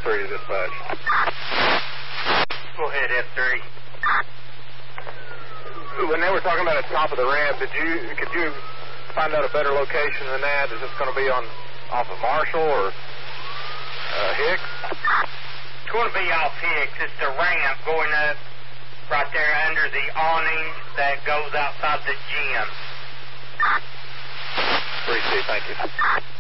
F3 to dispatch. Go ahead, F3. When they were talking about at the top of the ramp, could you find out a better location than that? Is this going to be off of Marshall or Hicks? It's going to be off Hicks. It's the ramp going up right there under the awning that goes outside the gym. Appreciate it. Thank you.